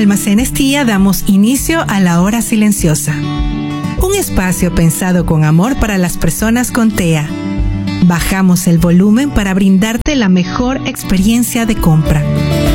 Almacenes Tía damos inicio a la hora silenciosa. Un espacio pensado con amor para las personas con TEA. Bajamos el volumen para brindarte la mejor experiencia de compra.